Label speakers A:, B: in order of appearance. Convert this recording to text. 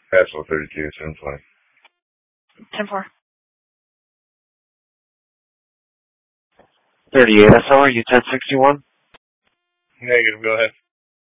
A: Hassel 32, 720.
B: 10-4.
C: 38 SLR, U 1061.
A: Negative, go ahead.